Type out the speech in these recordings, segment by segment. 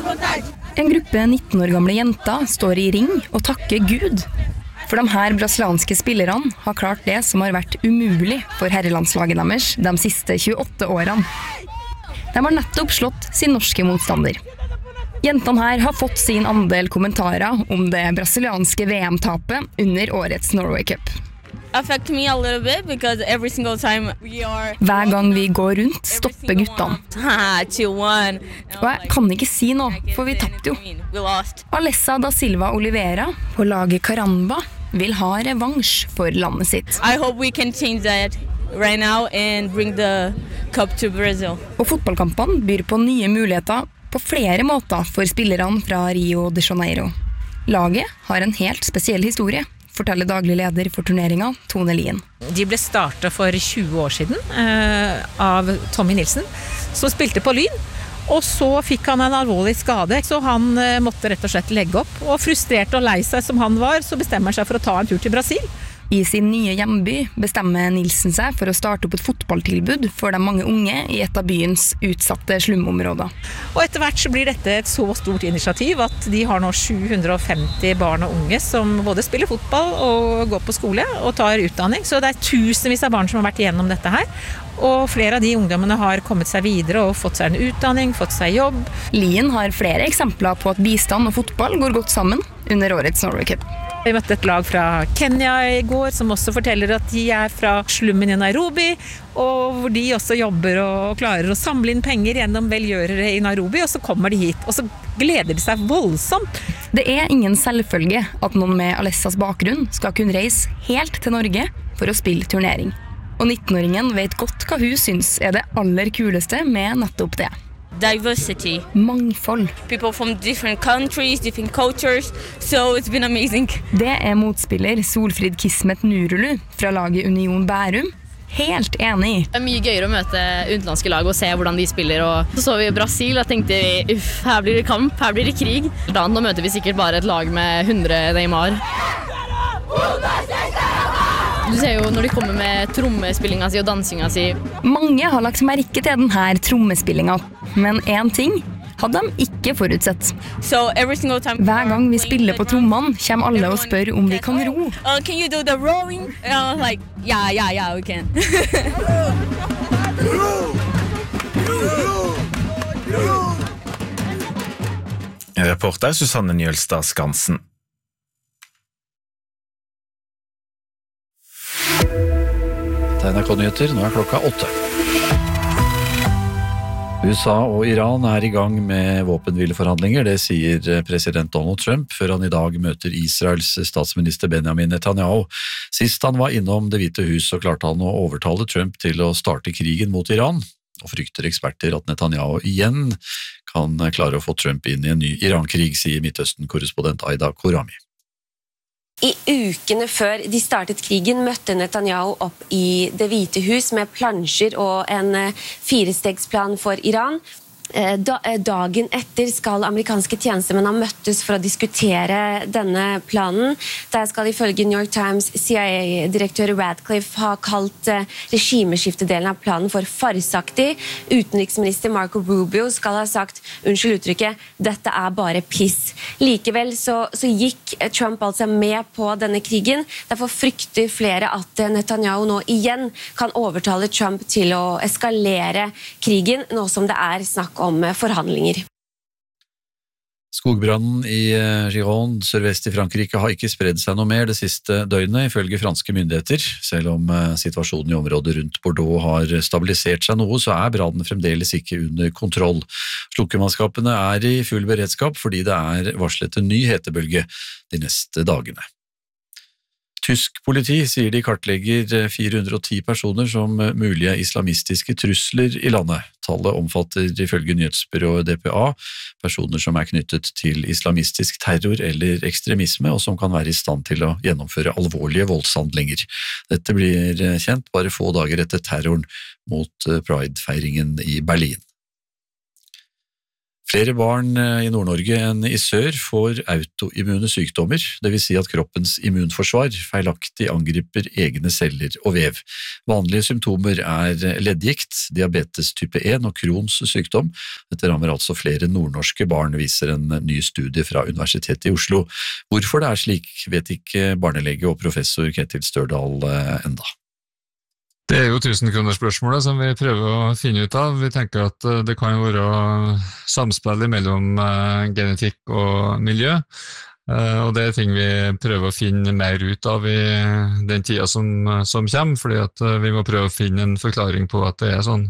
En gruppe 19 år gamle jenter står i ring og takker Gud. For de her brasilianske spillerne har klart det som har vært umulig for herrelandslaget deres de siste 28 årene. De har nettopp slått sin norske motstander. Jentene her har fått sin andel kommentarer om det brasilianske VM-tapet under årets Norway Cup. Affect me a little bit because every single time we are Hver gang vi går rundt, stopper guttene. 2-1. Og jeg kan ikke si noe, for vi tappte jo. We lost. Alessa da Silva Oliveira på laget Caramba vil ha revansj for landet sitt. I hope we can change that right now and bring the cup to Brazil. Og fotballkampene byr på nye muligheter på flere måter for spillerne fra Rio de Janeiro. Laget har en helt spesiell historie, forteller daglig leder for turneringen, Tone Lien. De ble startet for 20 år siden av Tommy Nilsen, som spilte på Lyn. Og så fikk han en alvorlig skade, så han måtte rett og slett legge opp. Og frustrert og lei seg som han var, så bestemmer han seg for å ta en tur til Brasil. I sin nye hjemby bestemmer Nilsen seg for å starte opp et fotballtilbud for de mange unge i et av byens utsatte slumområder. Og etter hvert så blir dette et så stort initiativ at de har nå 750 barn og unge som både spiller fotball og går på skole og tar utdanning. Så det er tusenvis av barn som har vært igjennom dette her. Og flere av de ungdommene har kommet seg videre og fått seg en utdanning, fått seg jobb. Lien har flere eksempler på at bistand og fotball går godt sammen under årets Norway Cup. Vi møtte et lag fra Kenya i går som også forteller at de er fra slummen i Nairobi, og hvor de også jobber og klarer å samle inn penger gjennom velgjørere i Nairobi, og så kommer de hit, og så gleder de seg voldsomt. Det er ingen selvfølge at noen med Alessas bakgrunn skal kunne reise helt til Norge for å spille turnering. Og 19-åringen vet godt hva hun syns er det aller kuleste med nettopp det. Diversity. Mangfold. People from different countries, different cultures, so it's been amazing. Det er motspiller Solfrid Kismet Nurulu fra laget Union Bærum. Helt enig. Det er mye gøyere å møte utenlandske lag og se hvordan de spiller. Og så vi i Brasil og tenkte vi, her blir det kamp, her blir det krig. Da nå møter vi sikkert bare et lag med 100 Neymar. Du ser jo når de kommer med trommespillinga si og dansinga si. Mange har lagt merke til denne trommespillinga, men en ting hadde de ikke forutsett. Hver gang vi spiller på trommene, kommer alle og spør om vi kan ro. Can you do the rowing? Like, yeah, we can. Reporter Susanne Njølstad Skansen. NRK-nyheter, nå klokka 8. USA og Iran i gang med våpenhvileforhandlinger, det sier president Donald Trump før han i dag møter Israels statsminister Benjamin Netanyahu. Sist han var innom Det hvite hus, så klarte han å overtale Trump til å starte krigen mot Iran, og frykter eksperter at Netanyahu igjen kan klare å få Trump inn i en ny Iran-krig, sier Midtøsten-korrespondent Aida Korami. I ukene før de startet krigen møtte Netanyahu opp i Det hvite hus med plansjer og en 4-stegsplan for Iran. Dagen etter skal amerikanske tjenestemenn ha møttes for å diskutere denne planen. Der skal ifølge New York Times CIA-direktør Radcliffe ha kalt regimeskiftedelen av planen for farsaktig. Utenriksminister Marco Rubio skal ha sagt, unnskyld uttrykket, dette er bare piss. Likevel så gikk Trump altså med på denne krigen. Derfor frykter flere at Netanyahu nå igjen kan overtale Trump til å eskalere krigen, nå som det er snakk om forhandlinger. Skogbrannen i Gironde, sørvest i Frankrike, har ikke spredd seg noe mer det siste døgnet, ifølge franske myndigheter. Selv om situasjonen i området rundt Bordeaux har stabilisert seg noe, så er brannen fremdeles ikke under kontroll. Slukkemannskapene er i full beredskap fordi det er varslet en ny hetebølge de neste dagene. Tysk politi sier de kartlegger 410 personer som mulige islamistiske trusler i landet. Tallet omfatter ifølge nyhetsbyrået DPA personer som er knyttet til islamistisk terror eller ekstremisme, og som kan være i stand til å gjennomføre alvorlige voldshandlinger. Dette blir kjent bare få dager etter terroren mot Pride-feiringen i Berlin. Flere barn i Nord-Norge enn i sør får autoimmune sykdommer, det vil si at kroppens immunforsvar feilaktig angriper egne celler og vev. Vanlige symptomer leddgikt, diabetes type 1 og Crohns sykdom. Dette rammer altså flere nordnorske barn, viser en ny studie fra Universitetet i Oslo. Hvorfor det slik, vet ikke barnelege og professor Ketil Størdal enda. Det jo 1000-kronerspørsmålet som vi prøver å finne ut av. Vi tenker at det kan være samspill mellom genetikk og miljø, og det ting vi prøver å finne mer ut av i den tida som kommer, fordi at vi må prøve å finne en forklaring på at det sånn.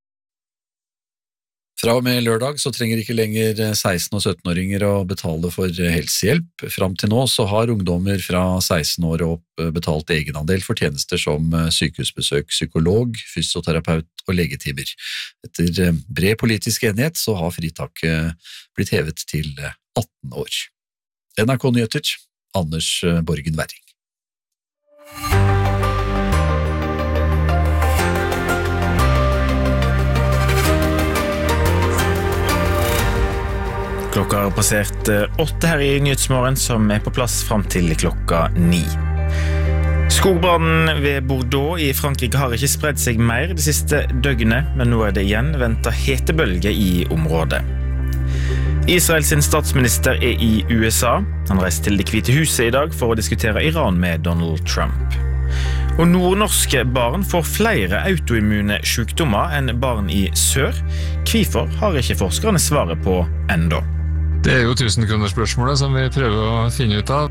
Fra og med lørdag så trenger ikke lenger 16- og 17-åringer å betale for helsehjelp. Fram til nå så har ungdommer fra 16 år og opp betalt egenandel for tjenester som sykehusbesøk, psykolog, fysioterapeut og legetimer. Etter bred politisk enighet så har fritaket blitt hevet til 18 år. NRK Nyheter, Anders Borgen Werring. Klokka har passert 8 her i Nyhetsmorgen, som på plass frem til klokka 9. Skogbrannen ved Bordeaux i Frankrike har ikke spredt seg mer det siste døgnet, men nå det igjen ventet hetebølge i området. Israels statsminister i USA. Han reiste til Det Hvite Huset i dag for å diskutere Iran med Donald Trump. Og nordnorske barn får flere autoimmune sykdommer enn barn i sør. Hvorfor har ikke forskerne svaret på enda? Det jo 1000-kronerspørsmålet som vi prøver å finne ut av.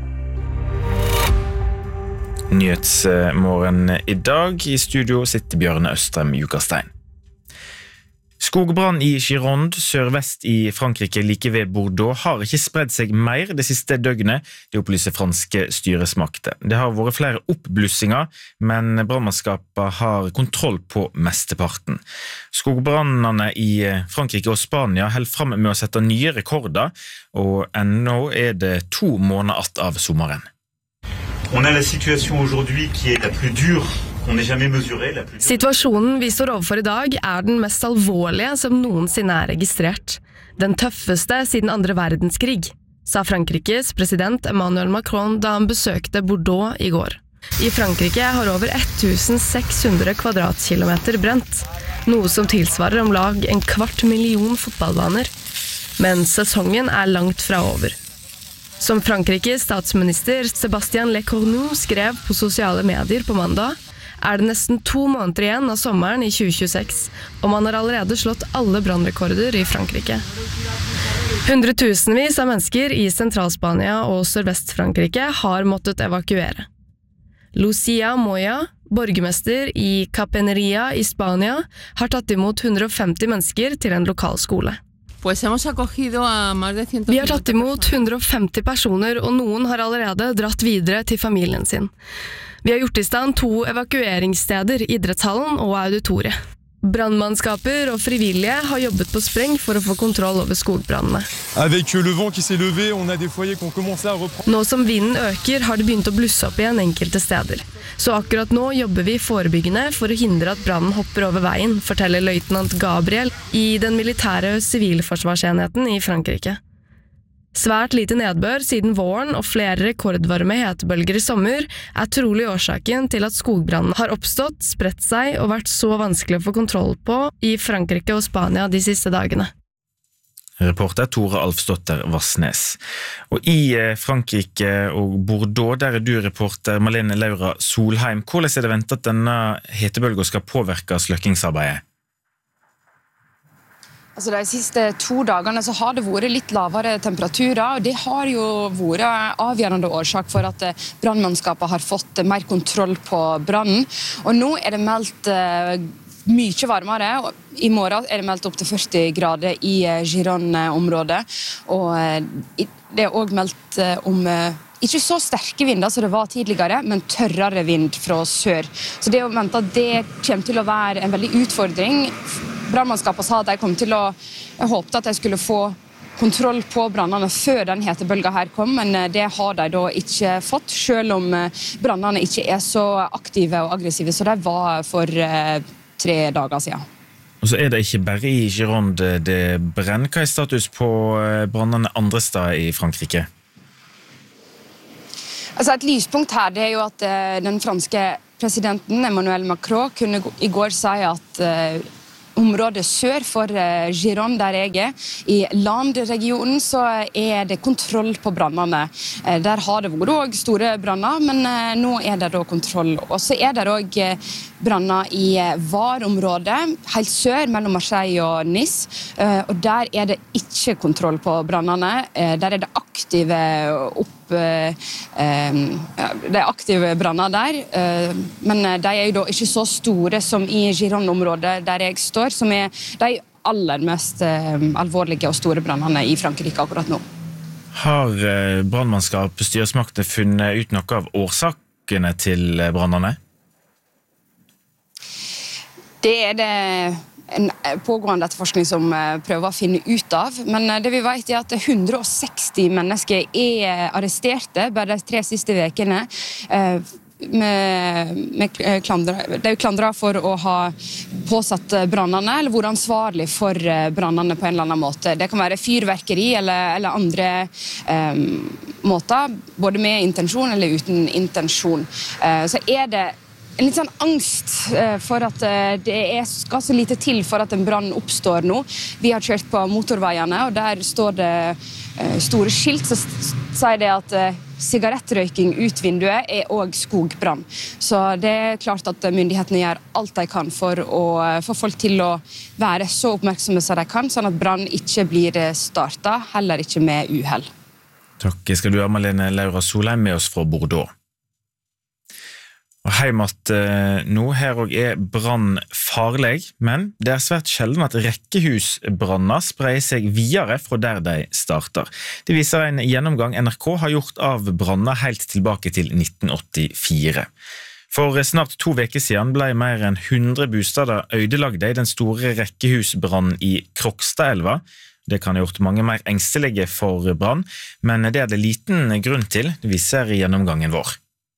Nyhetsmorgen i dag. I studio sitter Bjørne Østrem Jukastein. Skogbrann i Gironde, sørvest i Frankrike, like ved Bordeaux, har ikke spredt seg mer det siste døgnet, det opplyser franske styresmakter. Det har vært flere oppblussinger, men brannmannskapet har kontroll på mesteparten. Skogbrannene i Frankrike og Spania holder frem med å sette nye rekorder, og ennå det 2 måneder att av sommeren. On a la situation aujourd'hui qui est la plus dure. Situasjonen vi står overfor i dag den mest alvorlige som noensinne registrert. Den tøffeste siden andre verdenskrig, sa Frankrikes president Emmanuel Macron da han besøkte Bordeaux i går. I Frankrike har over 1600 kvadratkilometer brent, noe som tilsvarer om lag 250,000 fotballbaner. Men sesongen langt fra over. Som Frankrikes statsminister Sébastien Lecornu skrev på sosiale medier på mandag, det nesten 2 måneder igjen av sommeren i 2026, og man har allerede slått alle brannrekorder i Frankrike. Hundretusenvis av mennesker i Sentralspania og Sørvest-Frankrike har måttet evakuere. Lucia Moya, borgermester i Capeneria i Spania, har tatt imot 150 mennesker til en lokal skole. Vi har tatt imot 150 personer, og noen har allerede dratt videre til familien sin. Vi har gjort i stand 2 evakueringssteder, idrettshallen og auditoriet. Brandmannskaper og frivillige har jobbet på spreng for å få kontroll over skogbrannene. Nå som vinden øker, har det begynt å blusse opp igjen enkelte steder. Så akkurat nå jobber vi forebyggende for å hindre at brannen hopper over veien, forteller løytnant Gabriel i den militære sivilforsvarsenheten i Frankrike. Svært lite nedbør siden våren og flere rekordvarme hetebølger i sommer trolig årsaken til at skogbrannen har oppstått, spredt seg og vært så vanskelig å få kontroll på i Frankrike og Spania de siste dagene. Reporter Tore Alfsdotter Vassnes. Og i Frankrike og Bordeaux, der du reporter Malene Laura Solheim. Hvordan det ventet at denne hetebølgen skal påvirke sløkkingsarbeidet? Altså de siste 2 dagene så har det vært litt lavere temperaturer, og det har jo vært avgjørende årsak for at brannmannskapet har fått mer kontroll på brannen. Og nå det meldt mye varmere, og i morgen det meldt opp til 40 grader i Gironde-området, og det også meldt om ikke så sterke vinder som det var tidligere, men tørrere vind fra sør. Så det å vente at det kommer til å være en veldig utfordring. Brannmannskapet sa at de kom til å håpe at de skulle få kontroll på brannene før den hetebølgen her kom, men det har de da ikke fått, selv om brannene ikke så aktive og aggressive som de var for 3 dager siden. Og så det ikke bare i Gironde det brenner. Hva status på brannene andre steder i Frankrike? Altså et lyspunkt her det jo at den franske presidenten Emmanuel Macron kunne I går si at området sør for Gironde, der jeg I landregionen, så det kontroll på brannene. Der har det vært også store branner, men nå det da kontroll. Og så det også branner I Var-området, helt sør mellom Marseille og Nice, og der det ikke kontroll på brannene. Der det aktive det aktive branner der, men de jo da ikke så store som I Gironde-området der jeg står, som de aller mest alvorlige og store brannene I Frankrike akkurat nå. Har brannmannskap styresmaktene funnet ut noe av årsakene til brannene? Det det en pågående etterforskning som prøver å finne ut av, men det vi vet at 160 mennesker arresterte bare de 3 siste vekene. De klandret for å ha påsatt brannene, eller vært ansvarlig for brannene på en eller annen måte. Det kan være fyrverkeri eller andre måter, både med intensjon eller uten intensjon. Så det en litt sånn angst for at det skal så lite til for at en brann oppstår nå. Vi har kjørt på motorveiene, og der står det store skilt som sier det at sigarettrøyking ut vinduet også skogbrann. Så det klart at myndighetene gjør alt de kan for å få folk til å være så oppmerksomme som de kan, sånn at brann ikke blir startet, heller ikke med uhell. Takk skal du ha, Malene Laura Solheim, med oss fra Bordeaux. Og heimat nå, her også brann farlig, men det svært sjelden at rekkehusbranner spreier seg videre fra der de starter. Det viser en gjennomgang NRK har gjort av branner helt tilbake til 1984. For snart 2 veker siden ble mer enn 100 bostader ødelagde I den store rekkehusbrannen I Krokstadelva. Det kan ha gjort mange mer engstelige for brann, men det det liten grunn til, det viser gjennomgangen vår.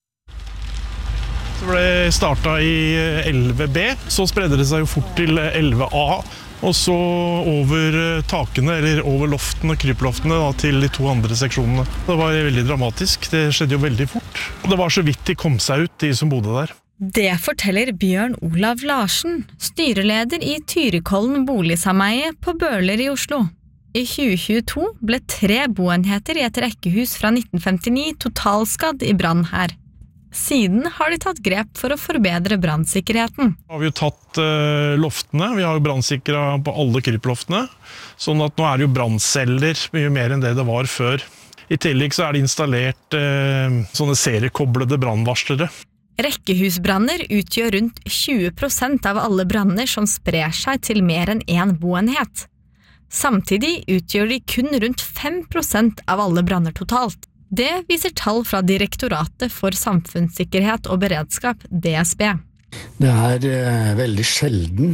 Det ble startet I 11B, så spredde det seg jo fort til 11A, og så over takene, eller over loftene, kryploftene, da, til de 2 andre seksjonene. Det var veldig dramatisk, det skjedde jo veldig fort. Det var så vidt de kom seg ut, de som bodde der. Det forteller Bjørn Olav Larsen, styreleder I Tyrikollen boligsameie på Bøler I Oslo. I 2022 ble 3 boenheter I et rekkehus fra 1959 totalskadd I brann her. Siden har de tatt grep for å forbedre brannsikkerheten. Vi har jo tatt loftene, vi har jo brannsikret på alle kryploftene, sånn at nå det jo brannceller mye mer enn det var før. I tillegg så det installert sånne seriekoblede brannvarslere. Rekkehusbranner utgjør rundt 20% av alle branner som sprer seg til mer enn en boenhet. Samtidig utgjør de kun rundt 5% av alle branner totalt. Det viser tall fra Direktoratet for samfunnssikkerhet og beredskap, DSB. Det veldig sjelden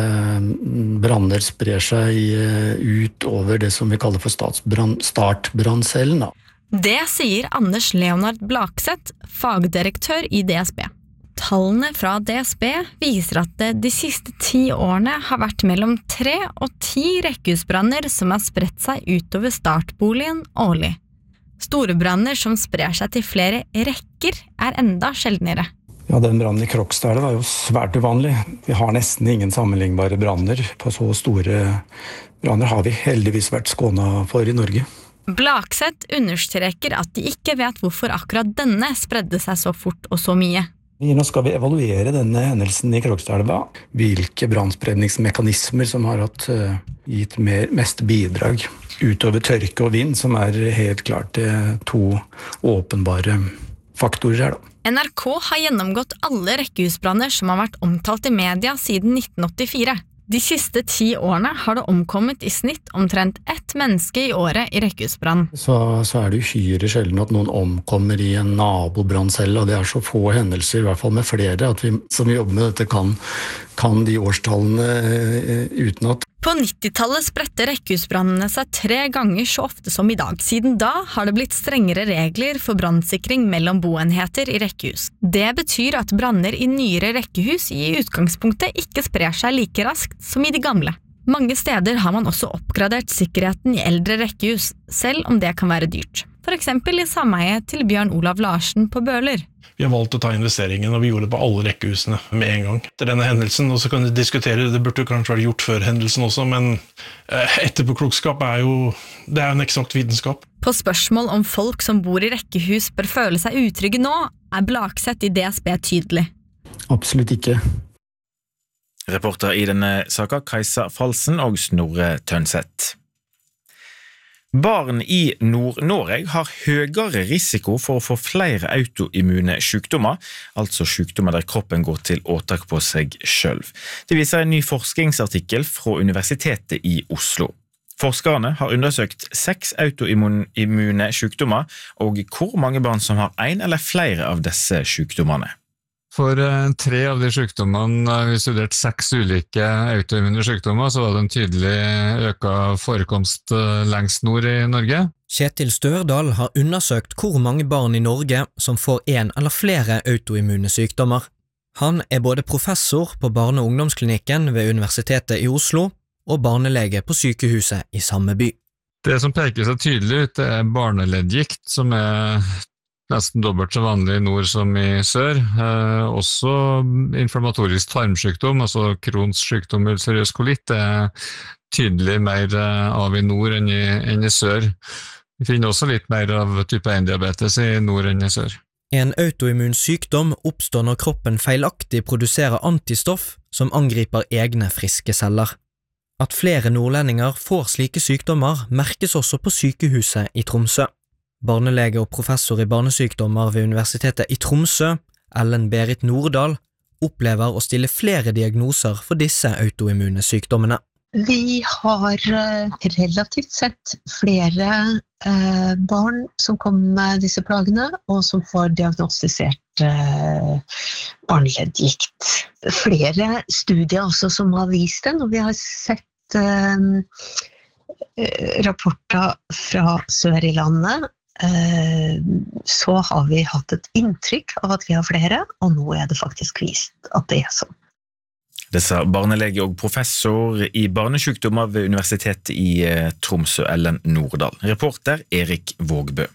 branner sprer seg ut over det som vi kaller for startbranncellen. Det sier Anders Leonard Blakseth, fagdirektør I DSB. Tallene fra DSB viser at det de siste 10 årene har vært mellom 3 og 10 rekkehusbranner som har spredt seg utover startboligen årlig. Store branner som sprer seg til flere rekker enda sjeldnere. Ja, den brannen I Krokstad var jo svært uvanlig. Vi har nesten ingen sammenlignbare branner. På så store branner har vi heldigvis vært skånet for I Norge. Blakseth understreker at de ikke vet hvorfor akkurat denne spredde seg så fort og så mye. Nå skal vi evaluere denne hendelsen I Krokstadelva. Hvilke brannspredningsmekanismer som har gitt mest bidrag utover tørke og vind, som helt klart 2 åpenbare faktorer her. NRK har gjennomgått alle rekkehusbranner som har vært omtalt I media siden 1984. De siste 10 årene har det omkommet I snitt omtrent 1 menneske I året I rekkehusbrann. Så det uhyre sjelden at noen omkommer I en nabobranncelle, og det så få hendelser, I hvert fall med flere, at vi som jobber med dette kan de årstallene utenat. På 90-tallet spredte rekkehusbrannene seg 3 ganger så ofte som i dag. Siden da har det blitt strengere regler for brannsikring mellom boenheter i rekkehus. Det betyr at branner i nyere rekkehus i utgangspunktet ikke sprer seg like raskt som i de gamle. Mange steder har man også oppgradert sikkerheten i eldre rekkehus, selv om det kan være dyrt. For eksempel i sameiet til Bjørn Olav Larsen på Bøler. Vi har valgt å ta investeringen, og vi gjorde det på alle rekkehusene med en gang. Etter denne hendelsen, og så kan vi diskutere, det burde kanskje vært gjort før hendelsen også, men etterpåklokskap det er en eksakt vitenskap. På spørsmål om folk som bor i rekkehus bør føle seg utrygge nå, Blakseth i DSB tydelig. Absolutt ikke. Reporter i denne saken, Kajsa Falsen og Snorre Tønseth. Barn i Nord-Norge har høyere risiko for å få flere autoimmune sykdommer, altså sykdommer der kroppen går til åtak på seg selv. Det viser en ny forskningsartikkel fra Universitetet i Oslo. Forskerne har undersøkt 6 autoimmune sykdommer, og hvor mange barn som har en eller flere av disse sykdommene. For 3 av de sykdommene, vi studerte 6 ulike autoimmune sykdommer, så var det en tydelig øket forekomst lengst nord i Norge. Kjetil Størdal har undersøkt hvor mange barn i Norge som får en eller flere autoimmune sykdommer. Han er både professor på barne- og ungdomsklinikken ved Universitetet i Oslo og barnelege på sykehuset i samme by. Det som peker seg tydelig ut, det er barneleddgikt, som er nesten dobbelt så vanlig i nord som i sør. Også inflammatorisk tarmsykdom, altså Crohns sykdom, ulcerøs kolitt, er tydelig mer av i nord enn i sør. Vi finner også litt mer av type 1-diabetes i nord enn i sør. En autoimmun sykdom oppstår når kroppen feilaktig produserer antistoff som angriper egne friske celler. At flere nordlendinger får slike sykdommer merkes også på sykehuset i Tromsø. Barnelege og professor i barnesykdommer ved Universitetet i Tromsø, Ellen Berit Nordahl, opplever å stille flere diagnoser for disse autoimmune sykdommene. Vi har relativt sett flere barn som kommer med disse plagene, og som får diagnostisert barneleddgikt. Flere studier også som har vist det, og vi har sett rapporter fra sør i landet, så har vi hatt et inntrykk av at vi har flere, og nå er det faktisk vist at det er sånn. Det sa barnelege og professor i barnesykdommer ved Universitetet i Tromsø, Ellen Nordahl. Reporter Erik Vågbø.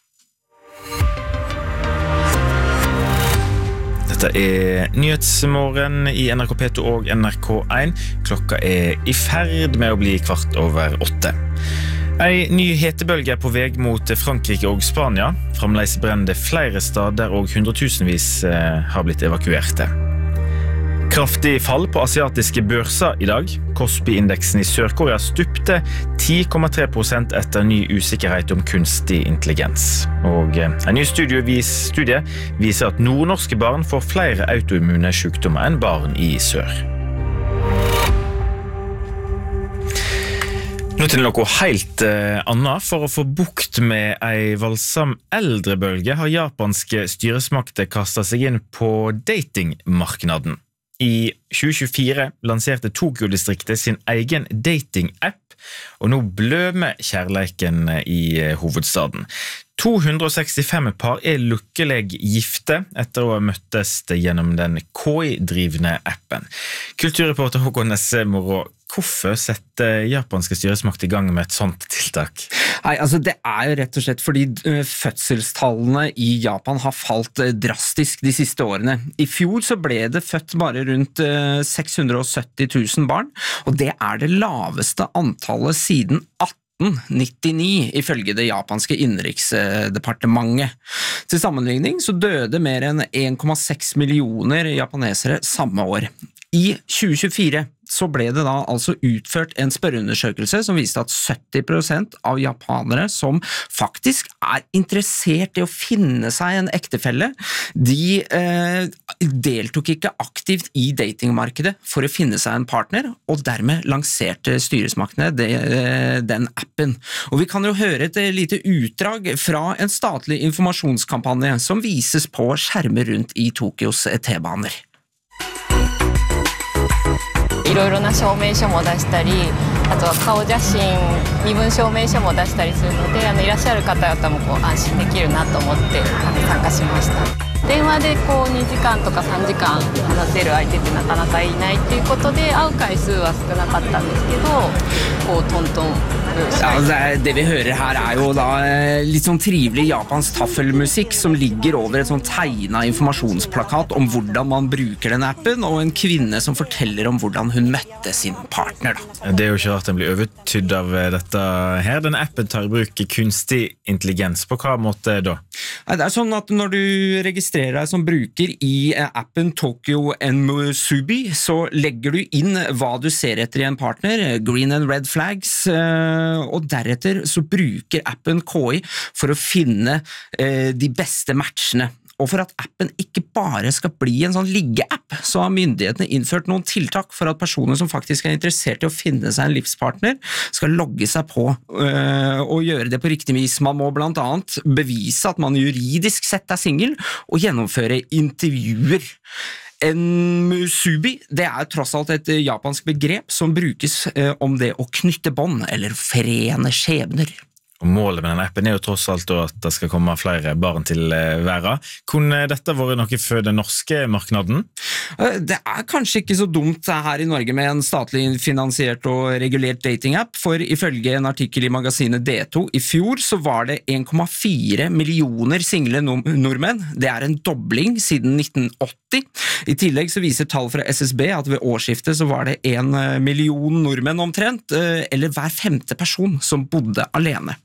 Dette er Nyhetsmorgen i NRK P2 og NRK1. Klokka er i ferd med å bli 7:15. En ny hetebølge er på vei mot Frankrike og Spania. Fremdeles brenner det flere steder, og hundretusenvis har blitt evakuerte. Kraftig fall på asiatiske børser i dag. Kospi-indeksen i Sør-Korea stupte 10,3% etter ny usikkerhet om kunstig intelligens. Og en ny studie viser at nordnorske barn får flere autoimmune sykdommer enn barn i sør. Nå til noe helt annet. For å få bukt med en voldsom eldrebølge har japanske styresmakter kastet seg inn på datingmarknaden. I 2024 lanserte Tokyo-distriktet sin egen dating-app, og nå blømer kjærleiken i hovedstaden. 265 par er lykkelig gifte etter å ha møttes gjennom den KI-drivne appen. Kulturreporter Håkon Nesse Moro, hvorfor setter japanske styresmakter i gang med et sånt tiltak? Nei, altså det er jo rett og slett fordi fødselstallene i Japan har falt drastisk de siste årene. I fjor så ble det født bare rundt 670 000 barn, og det er det laveste antallet siden 1899, ifølge det japanske innenriksdepartementet. Til sammenligning så døde mer enn 1,6 millioner japanesere samme år. I 2024 så ble det da altså utført en spørreundersøkelse som viste at 70% av japanere som faktisk er interessert i å finne seg en ektefelle, de deltok ikke aktivt i datingmarkedet for å finne seg en partner, og dermed lanserte styresmaktene den appen. Og vi kan jo høre et lite utdrag fra en statlig informasjonskampanje som vises på skjermer rundt i Tokyos T-baner. いろいろな証明書も出したり、あとは顔写真、身分証明書も出したりするので、いらっしゃる方々もこう安心できるなと思って参加しました。電話でこう2時間とか3時間話せる相手ってなかなかいないっていうことで会う回数は少なかったんですけどこうトントン det vi hører her jo da litt sånn trivelig japansk taffelmusikk som ligger over et sånn tegnet informasjonsplakat om hvordan man bruker den appen og en kvinne som forteller om hvordan hun møtte sin partner da. Det jo ikke rart den blir overtydd av dette her. Den appen tar i bruk kunstig intelligens. På hva måte da? Det sånn at når du registrerer deg som bruker i appen Tokyo Musubi, så legger du inn hva du ser etter i en partner, green and red flags, og deretter så bruker appen KI for å finne de beste matchene. Og for at appen ikke bare skal bli en sånn ligge-app, så har myndighetene innført noen tiltak for at personer som faktisk interessert i å finne seg en livspartner, skal logge seg på og gjøre det på riktig vis. Man må blant annet bevise at man juridisk sett single og gjennomføre intervjuer. En musubi, det tross alt et japansk begrep som brukes om det å knytte bånd eller forene skjebner. Og målet med denne appen jo tross alt at det skal komme flere barn til verden. Kunne dette vært noe for den norske marknaden? Det kanskje ikke så dumt her i Norge med en statlig finansiert og regulert datingapp, for ifølge en artikkel i magasinet D2 i fjor så var det 1,4 millioner single nordmenn. Det en dobling siden 1980. I tillegg så viser tall fra SSB at ved årsskiftet så var det 1 million nordmenn omtrent, eller hver 5. person som bodde alene.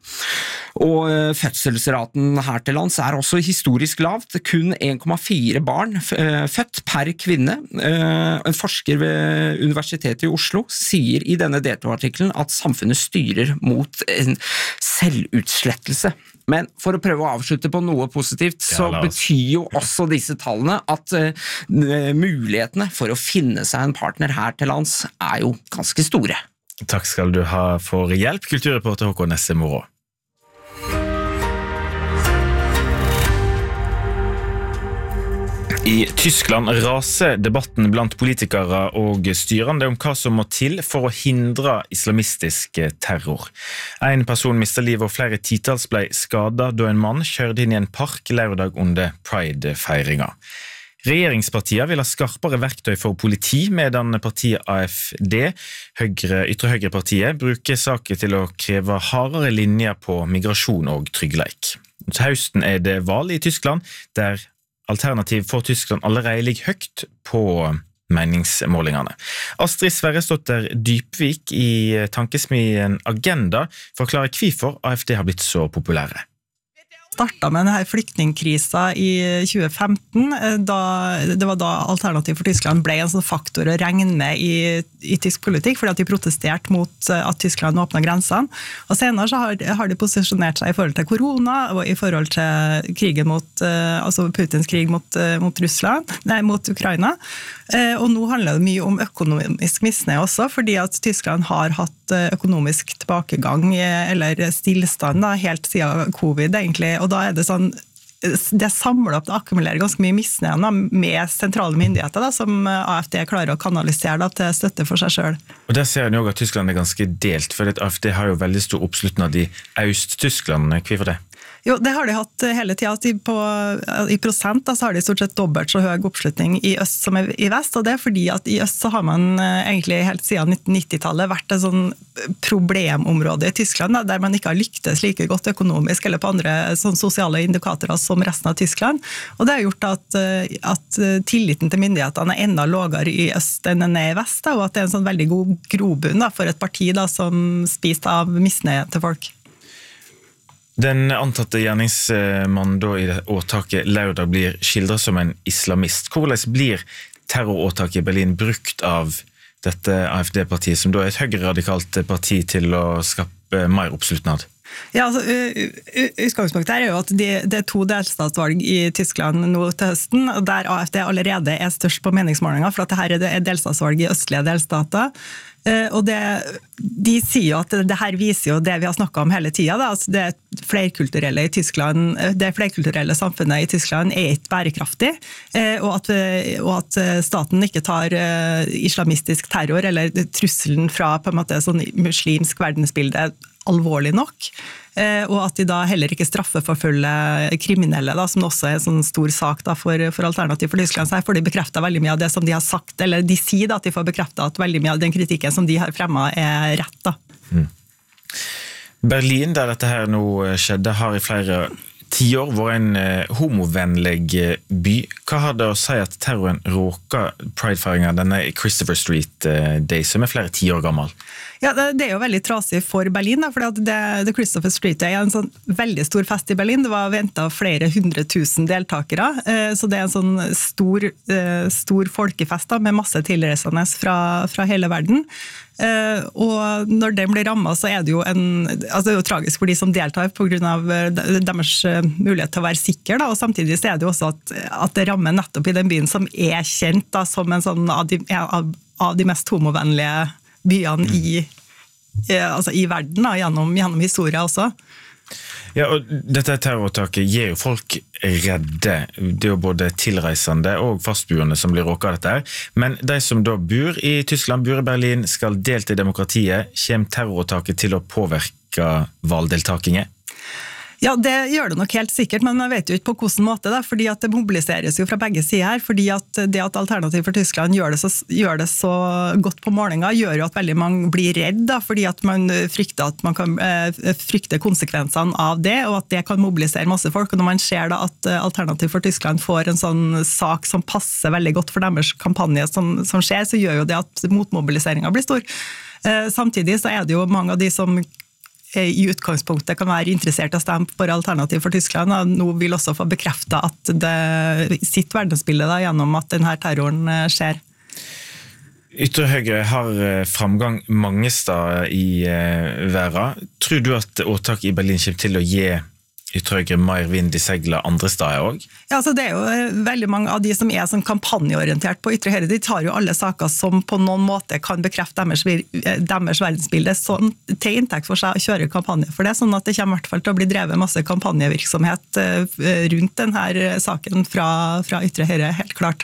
Og fødselsraten her til lands også historisk lavt, kun 1,4 barn født per kvinne. En forsker ved Universitetet i Oslo sier i denne D2-artikkelen at samfunnet styrer mot en selvutslettelse. Men for å prøve å avslutte på noe positivt, så betyr jo også disse tallene at mulighetene for å finne seg en partner her til lands jo ganske store. Takk skal du ha for hjelp, kulturreporter Håkon Nesse Moro. I Tyskland raser debatten blant politikere og styrende om hva som må til for å hindre islamistisk terror. En person mistet livet og flere titalls ble skadet da en mann kjørte inn i en park lørdag under Pride-feiringa. Regjeringspartiet vil ha skarpere verktøy for politi, medan partiet AfD, ytre høyrepartiet, bruker saker til å kreve hardere linjer på migrasjon og tryggleik. Til høsten det valg i Tyskland, der alternativ for Tyskland allerede ligger høyt på meningsmålingene. Astrid Sverresdotter Dypvik i tankesmien Agenda forklarer hvorfor AfD har blitt så populære. Startet med denne flyktningkrisa i 2015, det var da Alternativ for Tyskland ble en sånn faktor å regne med i tysk politikk, fordi at de protesterte mot at Tyskland åpnet grensene. Og senere så har de posisjonert seg i forhold til korona, og i forhold til krigen altså Putins krig mot Russland, mot Ukraina. Og nå handler det mye om økonomisk misnøye også, fordi at Tyskland har hatt økonomisk tilbakegang, eller stillstand helt siden covid egentlig, og da det sånn, det samler opp, det akkumulerer ganske mye misnøye med sentrale myndigheter som AfD klarer å kanalisere til støtte for seg selv. Og der ser en jo at Tyskland ganske delt, for AfD har jo veldig stor oppslutning i Øst-Tyskland. Hvorfor det? Jo, det har de hatt hele tiden. I prosent så har de stort sett dobbelt så høy oppslutning i øst som i vest, og det fordi at i øst så har man egentlig helt siden 1990-tallet vært et sånn problemområde i Tyskland, der man ikke har lyktes like godt økonomisk eller på andre sånn sosiale indikatorer som resten av Tyskland. Og det har gjort at tilliten til myndighetene enda lavere i øst enn den i vest, og at det en sånn veldig god grobunn for et parti som spiser av misnøye til folk. Den antatte gjerningsmannen da i det åtaket lørdag blir skildret som en islamist. Hvordan blir terroråtaket i Berlin brukt av dette AfD-partiet, som da et høyreradikalt parti til å skape mer oppslutnad? Ja, utgangspunktet her jo at det 2 delstatsvalg i Tyskland nå til høsten, der AfD allerede størst på meningsmålinger, for at dette delstatsvalg i østlige delstater. Og de sier jo at det her viser jo det vi har snakket om hele tiden, altså det flerkulturelle i Tyskland, det flerkulturelle samfunnet i Tyskland ikke bærekraftig, og at staten ikke tar islamistisk terror eller trusselen fra på en måte sånn muslimsk verdensbilde alvorlig nok, og at de da heller ikke straffeforfølger kriminelle, da, som også er en sånn stor sak da, for Alternativ for Tyskland, for de bekrefter veldig mye av det som de har sagt, eller de sier da, at de får bekreftet at veldig mye av den kritikken som de har fremmet er rett. Da. Berlin, der dette her nå skjedde, har i flere 10 år vært en homovennlig by. Hva har det å si at terroren råker Pride-feiringen, denne Christopher Street Day, som er flere 10 år gammel? Ja, det er jo veldig trasig for Berlin, da, for det Christopher Street Day er en sånn veldig stor fest i Berlin. Det var ventet flere 100 000 deltakere, så det er en sånn stor folkefest da, med masse tilreisende fra hele verden. Og når den blir rammet, så er det jo det er jo tragisk for de som deltar på grunn av deres mulighet til å være sikre, da, og samtidig så er det jo også at det rammer nettopp i den byen som er kjent da, som en sånn av de mest homovennlige byene i verden, da, gjennom historien også. Ja, og dette terroråtaket gir jo folk redde. Det er jo både tilreisende og fastboende som blir råket av dette her. Men de som da bor i Tyskland, bor i Berlin, skal delta i demokratiet. Kommer terroråtaket til å påvirke valgdeltakingen? Ja, det gjør det nok helt sikkert, men man vet jo ikke på hvordan måte det, fordi at det mobiliseres jo fra begge sider her, fordi at det at Alternativ for Tyskland gjør det så godt på målinger, gjør jo at veldig mange blir redd, da, fordi at man frykter at man kan frykte konsekvensene av det, og at det kan mobilisere masse folk, og når man ser da at Alternativ for Tyskland får en sånn sak som passer veldig godt for deres kampanje som skjer, så gjør jo det at motmobiliseringen blir stor. Samtidig så er det jo mange av de som i utgangspunktet kan være interessert i å stemme for Alternativ for Tyskland, og nå vil også få bekreftet at det sitt verdensbilde da, gjennom at denne terroren skjer. Ytre Høyre har framgang mange steder i verden. Tror du at åtak i Berlin kommer til å gi Ytre Høyre mer vind i seglet andre steder også? Ja, altså det er jo veldig mange av de som er sånn kampanjeorientert på Ytre Høyre, de tar jo alle saker som på noen måte kan bekrefte deres verdensbilde sånn, til inntekt for seg å kjøre kampanje for det, sånn at det kommer i hvert fall til å bli drevet masse kampanjevirksomhet rundt denne saken fra Ytre Høyre, helt klart.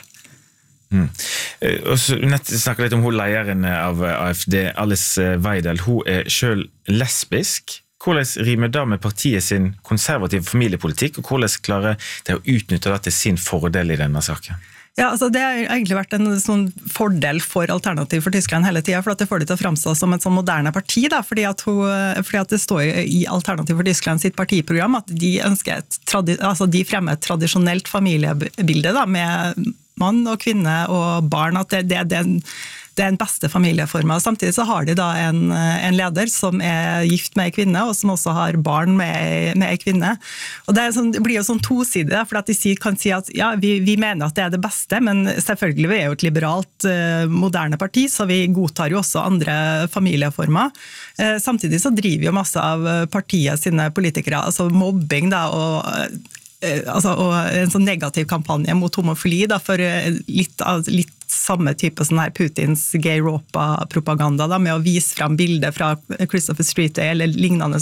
Og så snakket litt om hun lederen av AfD, Alice Weidel. Hun er selv lesbisk. Hvordan rimer det med partiet sin konservative familiepolitikk, og hvordan klarer det å utnytte det til sin fordel i denne saken? Ja, altså det har egentlig vært en sånn fordel for Alternativ for Tyskland hele tiden, for at det får det til å fremstå som et sånn moderne parti, da, fordi at det står i Alternativ for Tyskland sitt partiprogram at de de fremmer et tradisjonelt familiebilde da, med mann og kvinne og barn, at det er den beste familieformen. Samtidig så har de da en leder som er gift med en kvinne, og som også har barn med en kvinne. Og det blir jo sånn tosidig, for at de kan si at ja, vi mener at det er det beste, men selvfølgelig vi er jo et liberalt, moderne parti, så vi godtar jo også andre familieformer. Samtidig så driver jo masse av partiet sine politikere, altså mobbing da, og en sånn negativ kampanje mot homofili da, for litt samme type sånn her Putins gay Europa-propaganda da, med å vise frem bilder fra Christopher Street Day eller lignende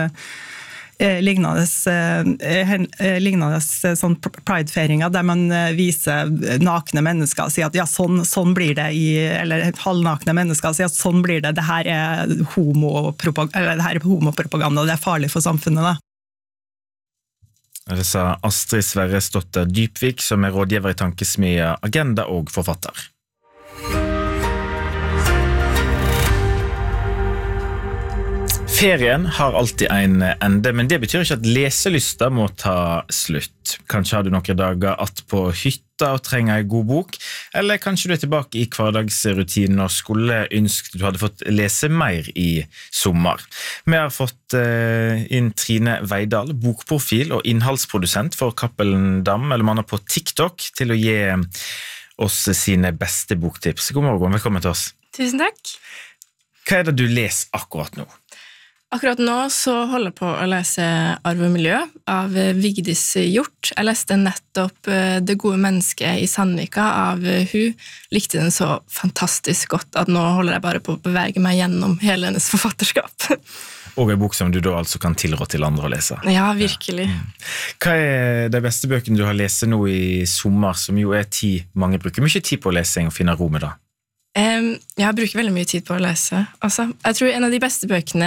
sånn pride-feringer der man viser nakne mennesker og sier at ja, sånn blir det eller halvnakne mennesker og sier at sånn blir det her er homopropaganda, det er farlig for samfunnet da. Det sa Astrid Sverresdotter Dybvik, som er rådgiver i tankesmia Agenda og forfatter. Ferien har alltid en ende, men det betyr ikke at leselysta må ta slutt. Kanskje har du noen dager att på hytta og trenger en god bok, eller kanskje du er tilbake i hverdagsrutinen og skulle ønske du hadde fått lese mer i sommer. Vi har fått inn Trine Veidal, bokprofil og innholdsprodusent for Cappelen Damm, eller mann på TikTok, til å gi oss sine beste boktips. God morgen, velkommen til oss. Tusen takk. Hva er det du leser akkurat nå? Akkurat nå så holder jeg på å lese Arv og miljø av Vigdis Hjort. Jeg leste nettopp Det gode mennesket i Sandvika av hun. Likte den så fantastisk godt at nå holder jeg bare på å bevege meg gjennom hele hennes forfatterskap. Og en bok som du da altså kan tilrå til andre å lese. Ja, virkelig. Hva de beste bøkene du har lest nå i sommer, som jo tid mange bruker mye tid på lesing og finne ro med det? Jeg bruker veldig mye tid på å lese. Altså, jeg tror en av de beste bøkene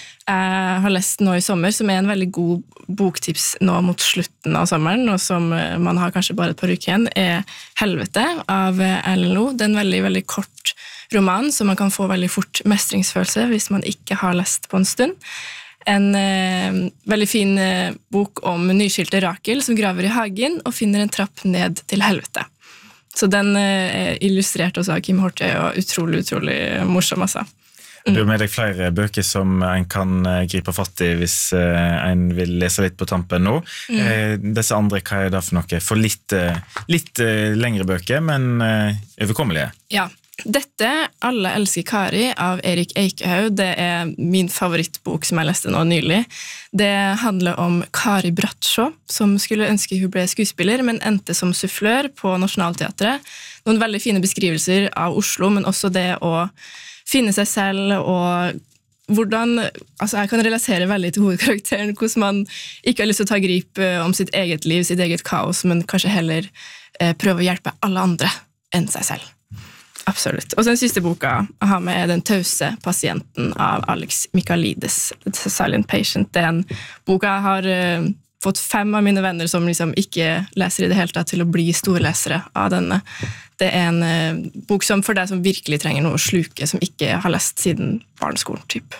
jeg har lest nå i sommer, som en veldig god boktips nå mot slutten av sommeren, og som man har kanskje bare et par uker igjen, Helvete av Erlend Loe. Det en veldig, veldig kort roman, så man kan få veldig fort mestringsfølelse hvis man ikke har lest på en stund. En veldig fin bok om nyskilte Rakel som graver i hagen og finner en trapp ned til helvete. Så den illustrert også av Kim Hortøy og utrolig morsom altså. Du har med deg flere bøker som en kan gripe fatt i hvis en vil lese litt på tampen nå. Disse andre, hva det for noe? For litt lengre bøker, men overkommelige. Ja. Dette, Alle elsker Kari av Erik Eikehaug, det min favorittbok som jeg leste nå nylig. Det handler om Kari Bradshaw, som skulle ønske hun ble skuespiller, men endte som sufflør på Nationaltheatret. Noen veldig fine beskrivelser av Oslo, men også det å finne seg selv, og hvordan, altså jeg kan relatere veldig til hovedkarakteren, hvordan man ikke har lyst til å ta grip om sitt eget liv, sitt eget kaos, men kanskje heller prøve å hjelpe alle andre enn seg selv. Absolutt. Og så den siste boka jeg har med Den tause pasienten av Alex Michaelides, The Silent Patient. Det en bok jeg har fått 5 av mine venner som liksom ikke leser i det hele tatt til å bli storlesere av denne. Det en bok som for deg som virkelig trenger noe å sluke, som ikke har lest siden barneskolen, typ.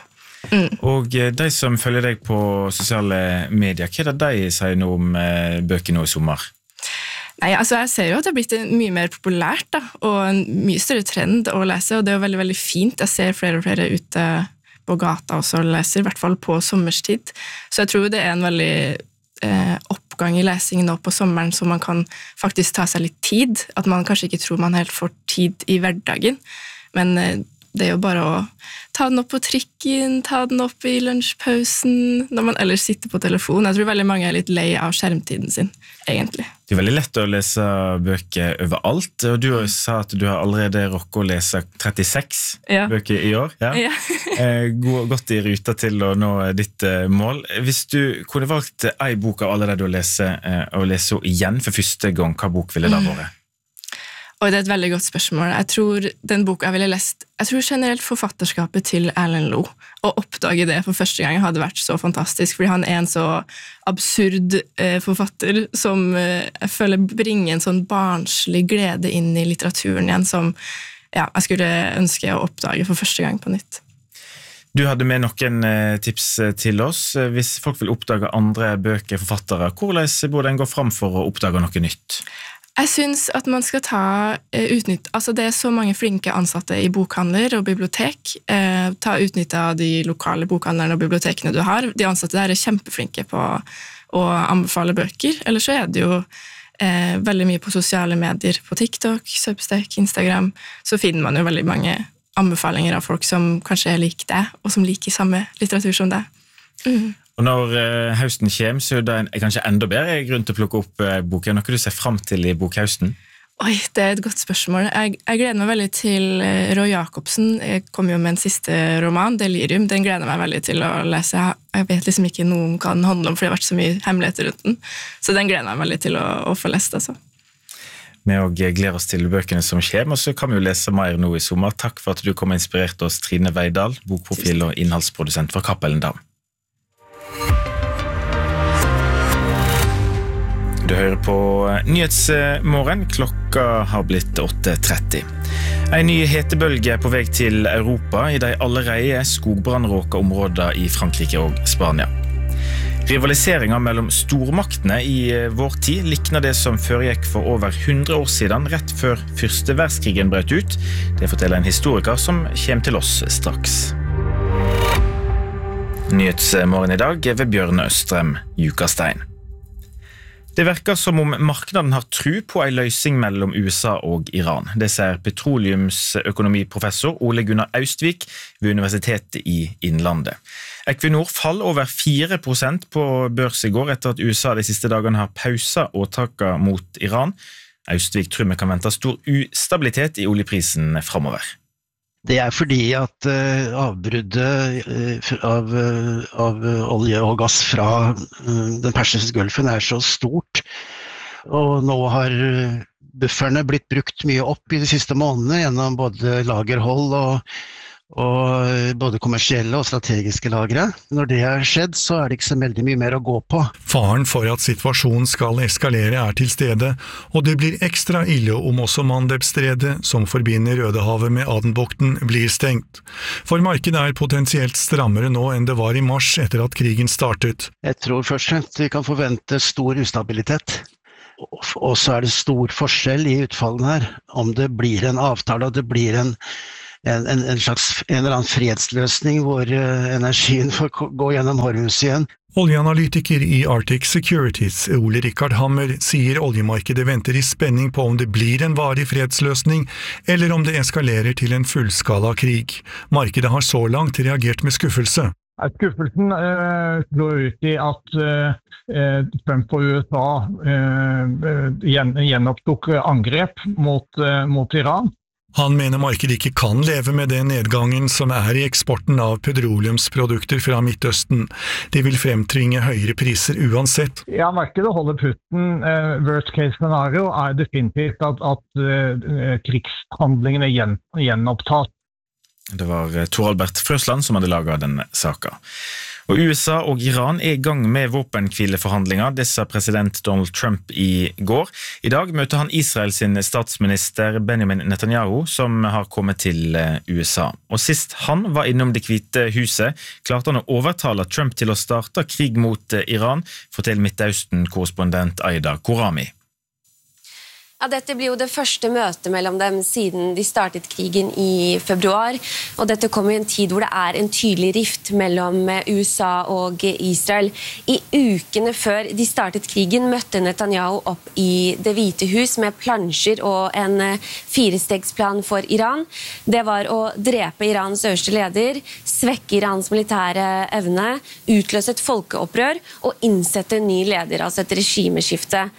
Og de som følger deg på sosiale medier, hva det de sier nå om bøker nå i sommer? Nei, altså jeg ser jo at det har blitt mye mer populært da, og en mye større trend å lese, og det er jo veldig, veldig fint. Jeg ser flere og flere ute på gata også og leser, i hvert fall på sommerstid. Så jeg tror det en veldig oppgang i lesingen nå på sommeren, så man kan faktisk ta seg litt tid, at man kanskje ikke tror man helt får tid i hverdagen, men det er jo bare å ta den opp på trikken, ta den opp i lunsjpausen, når man ellers sitter på telefon. Jeg tror veldig mange litt lei av skjermtiden sin, egentlig. Det veldig lett å lese bøker overalt, og du sa at du har allerede rokket å lese 36 bøker i år. Ja. Gått i ruta til å nå ditt mål. Hvis du kunne valgt en bok av alle det du har lest igjen for første gang, hva bok ville det vært? Og det er et veldig godt spørsmål. Jeg tror den boka jeg ville lest, jeg tror generelt forfatterskapet til Erlend Loe, å oppdage det for første gang hadde vært så fantastisk, fordi han en så absurd forfatter som jeg føler bringer en sånn barnslig glede inn i litteraturen igjen, som jeg skulle ønske å oppdage for første gang på nytt. Du hadde med noen tips til oss. Hvis folk vil oppdage andre bøker, forfattere, hvordan burde en gå fram for å oppdage noe nytt? Jeg synes at man skal utnytte, altså det er så mange flinke ansatte i bokhandler og bibliotek, ta utnytte av de lokale bokhandlerne og bibliotekene du har. De ansatte der er kjempeflinke på å anbefale bøker, eller så er det jo veldig mye på sosiale medier, på TikTok, Substack, Instagram, så finner man jo veldig mange anbefalinger av folk som kanskje er lik deg, og som liker samme litteratur som deg. Og når høsten kommer, så er det kanskje enda bedre grunn til å plukke opp boken. Noe du ser frem til i bokhøsten? Oi, det er et godt spørsmål. Jeg gleder meg veldig til Roy Jacobsen. Jeg kom jo med en siste roman, Delirium. Den gleder jeg meg veldig til å lese. Jeg vet liksom ikke noe om hva den handler om, for det har vært så mye hemmeligheter rundt den. Så den gleder jeg meg veldig til å få lest, altså. Vi gleder oss til bøkene som kommer, og så kan vi jo lese mer nå i sommer. Takk for at du kom og inspirerte oss, Trine Veidal, bokprofil og innholdsprodusent for Cappelen Damm. Du hører på Nyhetsmorgen. Klokka har blitt 8:30. En ny hetebølge er på vei til Europa i de allerede skogbrannråka områder i Frankrike og Spania. Rivaliseringen mellom stormaktene i vår tid likner det som foregikk for over 100 år siden, rett før Første verdenskrigen brøt ut. Det forteller en historiker som kommer til oss straks. Nyhetsmorgen i dag ved Bjørn Østrem Jukastein. Det verker som om marknaden har tro på en løsning mellom USA og Iran. Det sier petroleumsøkonomiprofessor Ole Gunnar Austvik ved Universitetet i Innlandet. Equinor fall over 4% på børs i går etter at USA de siste dagene har pauset åtakene mot Iran. Austvik tror vi kan vente stor ustabilitet i oljeprisen fremover. Det fordi at avbruddet av olje og gass fra den persiske gulfen så stort, og nå har bufferne blitt brukt mye opp I de siste månedene gjennom både lagerhold og både kommersielle og strategiske lagre. Når det har skjedd, så det ikke så veldig mye mer å gå på. Faren for at situasjonen skal eskalere til stede, og det blir ekstra ille om også Mandebstredet, som forbinder Rødehavet med Adenbukten, blir stengt. For markedet potensielt strammere nå enn det var I mars etter at krigen startet. Jeg tror først og fremst vi kan forvente stor ustabilitet. Og så det stor forskjell I utfallene her, om det blir en avtale, og det blir en eller annen fredsløsning hvor energien får gå gjennom Hormuz igjen. Oljeanalytiker I Arctic Securities, Ole Rikard Hammer, sier oljemarkedet venter I spenning på om det blir en varig fredsløsning, eller om det eskalerer til en fullskala krig. Markedet har så langt reagert med skuffelse. Skuffelsen slår ut I at Trump og USA gjenopptok angrep mot Iran. Han mener markedet ikke kan leve med den nedgangen som I eksporten av petroleumsprodukter fra Midtøsten. Det vil fremtvinge høyere priser uansett. Ja, markedet holder putten. Worst case scenario definitivt at krigshandlingene gjenopptas. Det var Tor Albert Frøsland som hadde laget denne saken. Og USA og Iran I gang med våpenhvileforhandlinger, det sa president Donald Trump I går. I dag møter han Israel sin statsminister Benjamin Netanyahu, som har kommet til USA. Og sist han var innom Det hvite huset, klarte han å overtale Trump til å starte krig mot Iran, forteller Midtøsten-korrespondent Aida Korami. Ja, dette blir jo det første møtet mellom dem siden de startet krigen I februar, og dette kommer I en tid hvor det en tydelig rift mellom USA og Israel. I ukene før de startet krigen møtte Netanyahu opp I Det hvite hus med plansjer og en 4-stegsplan for Iran. Det var å drepe Irans øverste leder, svekke Irans militære evne, utløse et folkeopprør og innsette en ny leder, altså et regimeskifte.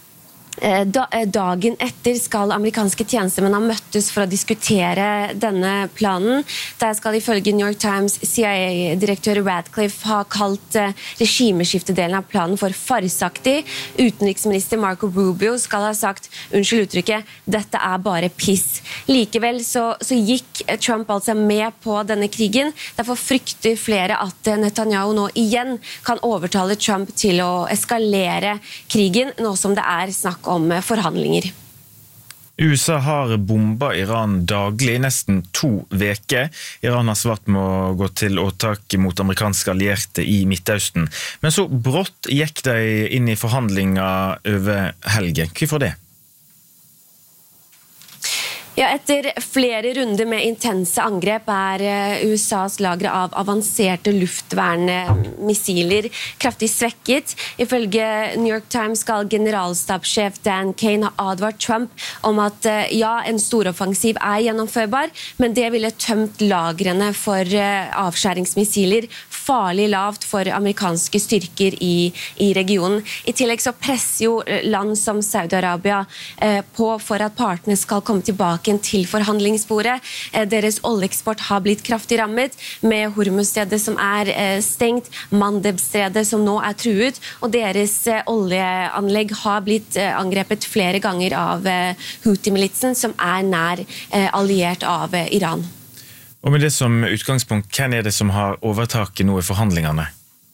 Dagen etter skal amerikanske tjenestemenn ha møttes for å diskutere denne planen. Der skal ifølge New York Times CIA-direktør Radcliffe ha kalt regimeskiftedelen av planen for farsaktig. Utenriksminister Marco Rubio skal ha sagt, unnskyld uttrykket, dette bare piss. Likevel så gikk Trump altså med på denne krigen. Derfor frykter flere at Netanyahu nå igjen kan overtale Trump til å eskalere krigen, nå som det snakk om forhandlinger. USA har bomba Iran daglig, nesten 2 veker. Iran har svart med å gå til åtak mot amerikanske allierte I Midtøsten. Men så brått gikk de inn I forhandlinger over helgen. Hvorfor det? Ja, etter flere runder med intense angrep USAs lagre av avanserte luftvernmissiler kraftig svekket. Ifølge New York Times skal generalstabssjef Dan Kane ha advart Trump om at ja, en storoffensiv gjennomførbar, men det ville tømt lagrene for avskjæringsmissiler farlig lavt for amerikanske styrker I regionen. I tillegg så presser jo land som Saudi-Arabia på for at partene skal komme tilbake til forhandlingsbordet. Deres oljeeksport har blitt kraftig rammet, med Hormuzstredet som stengt, Mandebstredet som nå truet, og deres oljeanlegg har blitt angrepet flere ganger av Houthi-militsen, som nær alliert av Iran. Og med det som utgangspunkt, hvem det som har overtaket nå I forhandlingene?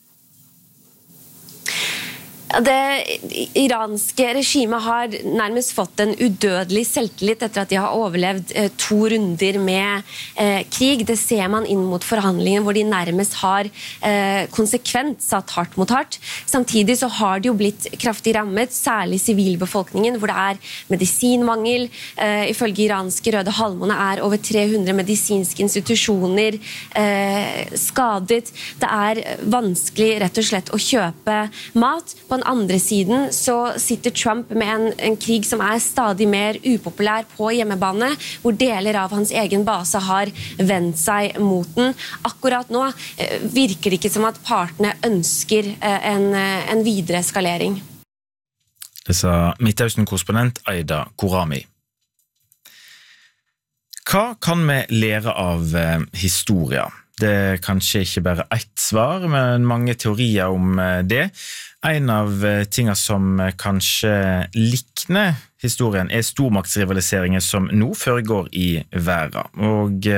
Det iranske regimet har nærmest fått en udødelig selvtillit etter at de har overlevd 2 runder med krig. Det ser man inn mot forhandlingene hvor de nærmest har konsekvent satt hardt mot hardt. Samtidig så har de jo blitt kraftig rammet, særlig sivilbefolkningen, hvor det medisinmangel. Ifølge iranske Røde Halvmåne over 300 medisinske institusjoner skadet. Det vanskelig rett og slett å kjøpe mat. På den andre siden så sitter Trump med en krig som stadig mer upopulær på hjemmebane, hvor deler av hans egen base har vendt seg mot den. Akkurat nå virker det ikke som at partene ønsker en videre eskalering. Det sa Midtøsten-korrespondent Aida Korami. Hva kan vi lære av historia? Det er kanskje ikke bare ett svar, men mange teorier om det. En av tingene som kanskje likner historien stormaktsrivaliseringer som nå foregår i verden. Og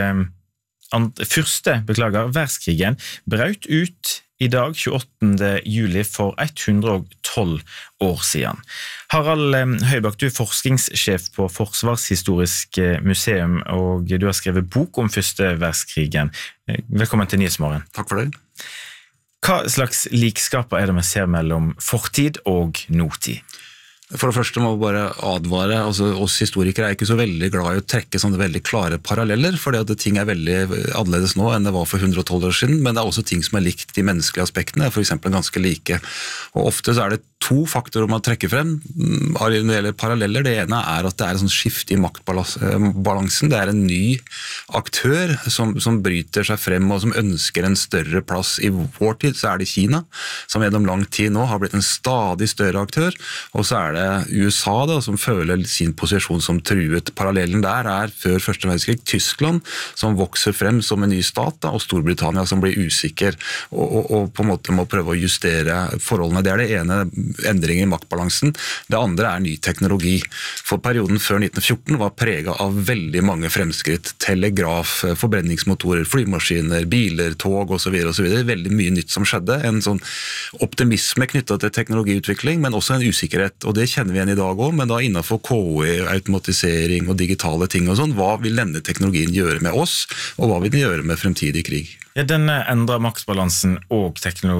verdenskrigen brøt ut i dag, 28. juli, for 112 år siden. Harald Høybakk, du er forskningssjef på Forsvarshistorisk museum, og du har skrevet bok om første verdenskrigen. Velkommen til Nyhetsmorgen. Takk for det. Hva slags likskaper det vi ser mellom fortid og nåtid? For det første må vi bare advare, altså oss historikere ikke så veldig glad i å trekke sånne veldig klare paralleller, fordi at ting veldig annerledes nå enn det var for 112 år siden, men det også ting som likt de menneskelige aspektene, for eksempel ganske like. Og ofte så det to faktorer man trekker frem når det gjelder paralleller. Det ene at det en sånn skift i maktbalansen. Det en ny aktør som bryter seg frem og som ønsker en større plass. I vår tid så det Kina, som gjennom lang tid nå har blitt en stadig større aktør, og så det USA da, som føler sin posisjon som truet. Parallellen der før første verdenskrig Tyskland, som vokser frem som en ny stat, da, og Storbritannia som blir usikker og på en måte må prøve å justere forholdene. Det det ene endringen i maktbalansen. Det andre ny teknologi. For perioden før 1914 var preget av veldig mange fremskritt. Telegraf, forbrenningsmotorer, flymaskiner, biler, tog og så videre. Veldig mye nytt som skjedde. En sånn optimisme knyttet til teknologiutvikling, men også en usikkerhet. Og det kjenner vi igjen i dag også, men da innenfor KI, automatisering og digitale ting og sånn. Hva vil denne teknologien gjøre med oss, og hva vil den gjøre med fremtidig krig? Ja, den endrer maktbalansen og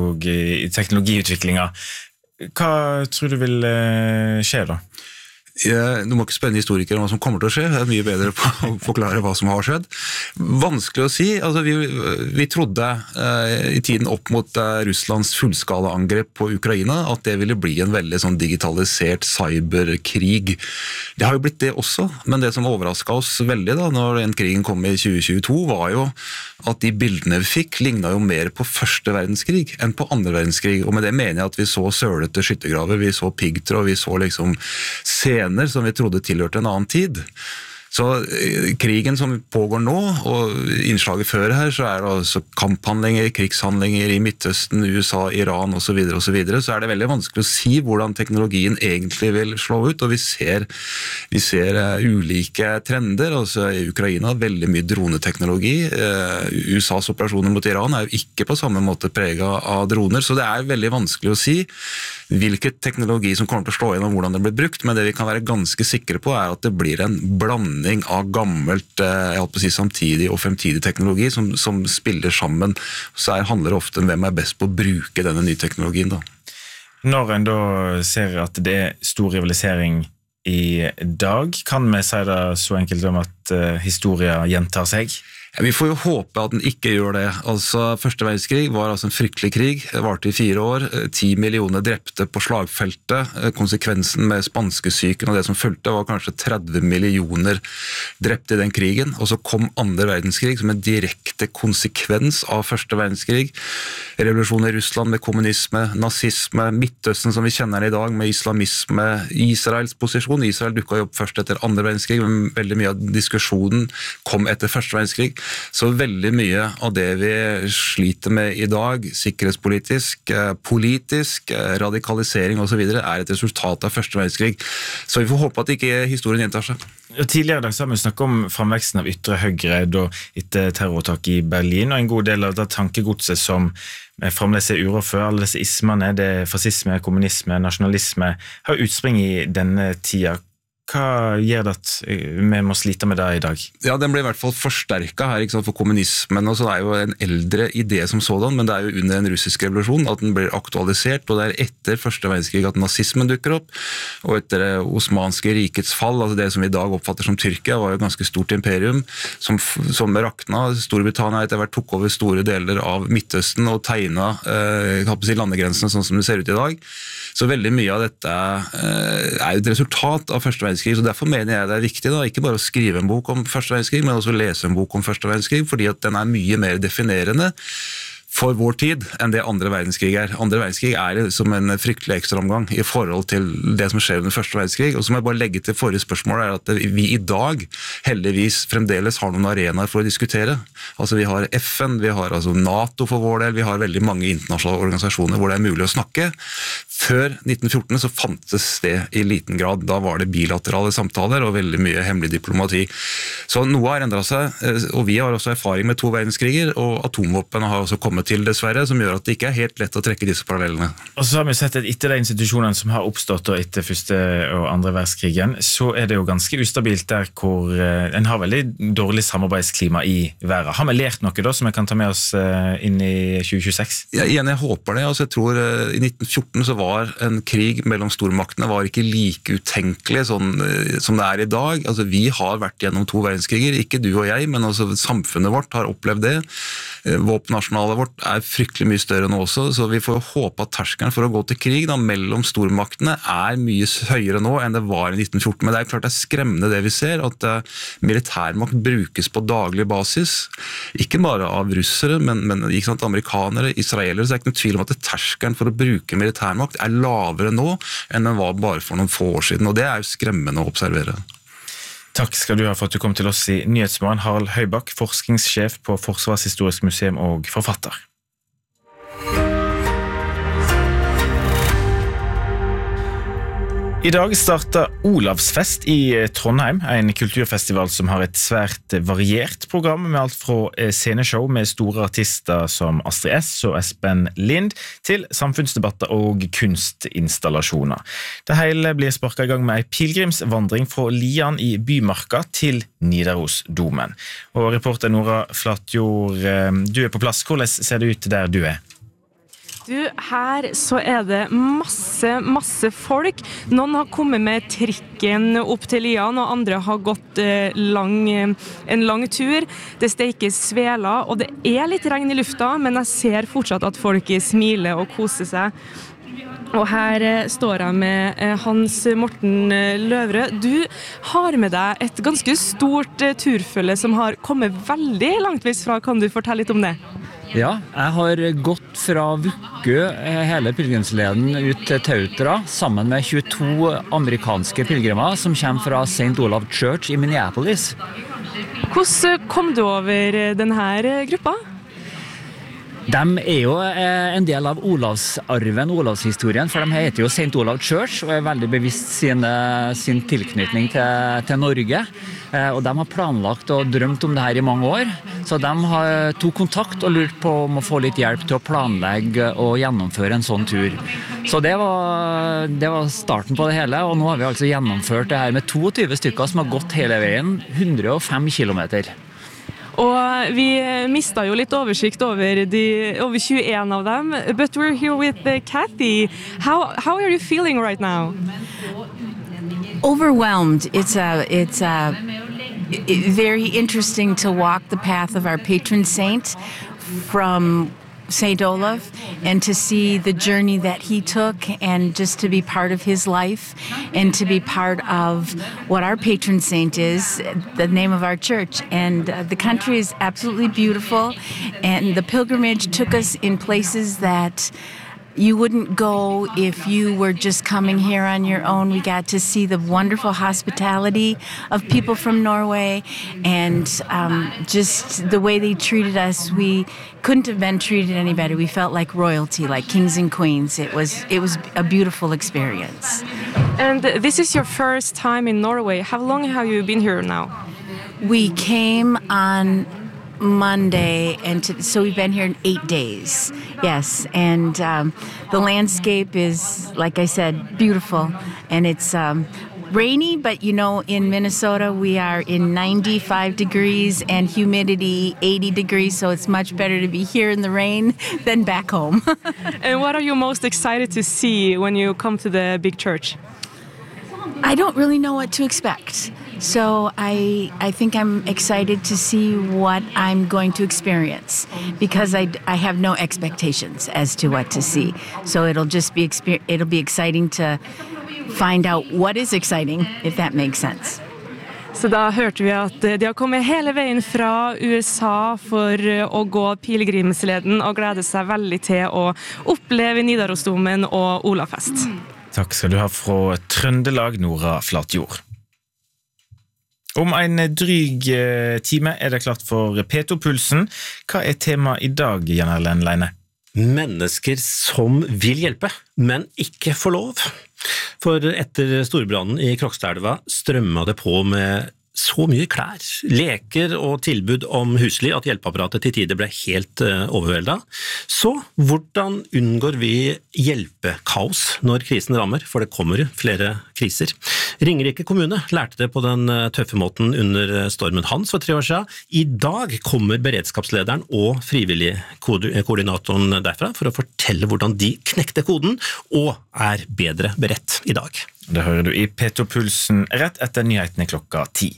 teknologiutviklingen. Hva tror du vil skje da? Du må ikke spenne historikere om hva som kommer til å skje. Det mye bedre på å forklare hva som har skjedd. Vanskelig å si. Altså, vi trodde i tiden opp mot Russlands fullskala angrep på Ukraina at det ville bli en veldig sånn digitalisert cyberkrig. Det har jo blitt det også, men det som overrasket oss veldig da, når den krigen kom i 2022, var jo at de bildene vi fikk lignet jo mer på første verdenskrig enn på andre verdenskrig, og med det mener jeg at vi så sølete skyttergraver, vi så piggtråd, vi så liksom scener som vi trodde tilhørte en annen tid. Så krigen som pågår nå, og innslaget før her, så det altså kamphandlinger, krigshandlinger i Midtøsten, USA, Iran og så videre, så det veldig vanskelig å si hvordan teknologien egentlig vil slå ut, og vi ser ulike trender, altså i Ukraina veldig mye droneteknologi, USAs operasjoner mot Iran jo ikke på samme måte preget av droner, så det veldig vanskelig å si hvilken teknologi som kommer til å slå inn og hvordan det blir brukt, men det vi kan være ganske sikre på at det blir en blanding av gammelt, jeg holdt på å si samtidig og fremtidig teknologi som spiller sammen. Så handler det ofte om hvem best på å bruke denne nye teknologien da. Når en da ser at det stor rivalisering i dag, kan vi si det så enkelt om at historien gjentar seg? Ja, vi får jo håpe at den ikke gjør det. Altså, første verdenskrig var altså en fryktelig krig. Det varte i 4 år. 10 millioner drepte på slagfeltet. Konsekvensen med spanskesyken og det som fulgte var kanskje 30 millioner drepte i den krigen. Og så kom andre verdenskrig som en direkte konsekvens av første verdenskrig. Revolusjon i Russland med kommunisme, nazisme, Midtøsten som vi kjenner i dag med islamisme, Israels posisjon. Israel dukket jo opp først etter andre verdenskrig, men veldig mye av diskusjonen kom etter første verdenskrig. Så veldig mye av det vi sliter med i dag, sikkerhetspolitisk, politisk, radikalisering og så videre, et resultat av første verdenskrig. Så vi får håpe at ikke historien gjentar seg. Tidligere i dag så har vi snakket om framveksten av ytre høyre etter terroråtak i Berlin, og en god del av det tankegodset som fremdeles uro for alle disse ismene, det fascisme, kommunisme, nasjonalisme, har utspring i denne tida. Hva gjør det at vi må slite med det i dag? Ja, den ble i hvert fall forsterket her, ikke sant, for kommunismen, og så det jo en eldre idé som sådan, men det jo under en russisk revolusjon at den blir aktualisert, og det etter første verdenskrig at nazismen dukker opp, og etter det osmanske rikets fall, altså det som vi i dag oppfatter som Tyrkia, var jo et ganske stort imperium, som rakna. Storbritannia etter hvert tok over store deler av Midtøsten og tegnet landegrensene sånn som det ser ut i dag. Så veldig mye av dette jo et resultat av første verdenskrig, så derfor mener jeg det viktig da, ikke bare å skrive en bok om første verdenskrig, men også lese en bok om første verdenskrig, fordi at den mye mer definerende for vår tid enn det andre verdenskrig Andre verdenskrig som en fryktelig ekstraomgang i forhold til det som skjer under første verdenskrig, og så må jeg bare legge til forrige spørsmål at vi i dag heldigvis fremdeles har noen arenaer for å diskutere. Altså vi har FN, vi har altså NATO for vår del, vi har veldig mange internasjonale organisasjoner hvor det mulig å snakke. Før 1914 så fantes det i liten grad, da var det bilaterale samtaler og veldig mye hemmelig diplomati. Så noe har endret seg, og vi har også erfaring med 2 verdenskriger, og atomvåpen har også kommet til dessverre, som gjør at det ikke helt lett å trekke disse parallellene. Og så har vi sett at etter de institusjonene som har oppstått og etter første og andre verdenskrigen, så det jo ganske ustabilt der hvor en har veldig dårlig samarbeidsklima i verden. Har vi lært noe da som vi kan ta med oss inn i 2026? Ja, igjen, jeg håper det. Altså, jeg tror i 1914 så var en krig mellom stormaktene var ikke like utenkelig sånn, som det i dag. Altså, vi har vært gjennom 2 verdenskriger, ikke du og jeg, men altså, samfunnet vårt har opplevd det. Våpenarsenalet vårt fryktelig mye større nå også, så vi får håpe at terskelen for å gå til krig da, mellom stormaktene mye høyere nå enn det var i 1914. Men det klart det skremmende det vi ser, at militærmakt brukes på daglig basis, ikke bare av russere, men ikke sant, amerikanere, israelere, så det ikke noe tvil om at terskelen for å bruke militærmakt lavere nå enn den var bare for noen få år siden, og det jo skremmende å observere. Takk skal du ha for at du kom til oss i Nyhetsmorgen, Harald Høybakk, forskningssjef på Forsvarshistorisk museum og forfatter. I dag starter Olavsfest i Trondheim, en kulturfestival som har et svært variert program med alt fra sceneshow med store artister som Astrid S og Espen Lind til samfunnsdebatter og kunstinstallasjoner. Det hele blir sparket i gang med en pilgrimsvandring fra Lian i Bymarka til Nidarosdomen. Og reporter Nora Flatjord, du på plass. Hvordan ser det ut der du Du, her så det masse folk. Noen har kommet med trikken opp til Lian, og andre har gått en lang tur. Det steikes sveler, og det litt regn i lufta, men jeg ser fortsatt at folk smiler og koser seg. Og her står jeg med Hans Morten Løvrød. Du har med deg et ganske stort turfølge som har kommet veldig langtvis fra. Kan du fortelle litt om det? Ja, jeg har gått fra Vukkø hele pilgrimsleden ut til Tautra sammen med 22 amerikanske pilgrimer som kommer fra St. Olaf Church i Minneapolis. Hvordan kom du over denne gruppa? De jo en del av Olavsarven, Olavshistorien, for de heter jo St. Olaf Church og veldig bevisst sin tilknytning til Norge. Og de har planlagt og drømt om det her i mange år, så de tok kontakt og lurt på om å få litt hjelp til å planlegge og gjennomføre en sånn tur. Så det var starten på det hele, og nå har vi altså gjennomført det her med 22 stykker som har gått hele veien, 105 kilometer. Og vi mistet jo litt oversikt over 21 av dem, but we're here with Kathy. How are you feeling right now? Overwhelmed. It's very interesting to walk the path of our patron saint from St. Olaf and to see the journey that he took and just to be part of his life and to be part of what our patron saint is, the name of our church. And the country is absolutely beautiful, and the pilgrimage took us in places that you wouldn't go if you were just coming here on your own. We got to see the wonderful hospitality of people from Norway, and just the way they treated us. We couldn't have been treated any better. We felt like royalty, like kings and queens. It was a beautiful experience. And this is your first time in Norway. How long have you been here now? We came on Monday, and so we've been here in 8 days. Yes, and the landscape is, like I said, beautiful, and it's rainy, but you know, in Minnesota we are in 95 degrees and humidity 80 degrees, so it's much better to be here in the rain than back home. And what are you most excited to see when you come to the big church? I don't really know what to expect. So I think I'm excited to see what I'm going to experience, because I have no expectations as to what to see. So it'll be exciting to find out what is exciting, if that makes sense. Så da hørte vi at de har kommet hele veien fra USA for å gå pilegrimsleden og glede seg veldig til å oppleve Nidarosdomen og Olavsfest. Takk skal du ha fra Trøndelag, Nora Flatjord. Om en dryg time det klart for P2-pulsen. Hva tema I dag, Jan Erlend Leine? Mennesker som vil hjelpe, men ikke får lov. For etter storbrannen I Krokstadelva strømmet det på med så mye klær, leker og tilbud om husly at hjelpeapparatet til tider ble helt overveldet. Så hvordan unngår vi hjelpekaos når krisen rammer? For det kommer flere kriser. Ringerike kommune lærte det på den tøffe måten under stormen Hans for 3 år siden. I dag kommer beredskapslederen og frivillig koordinatoren derfra for å fortelle hvordan de knekte koden og bedre beredt I dag. Det hører du I P2-pulsen rett etter nyhetene klokka 10.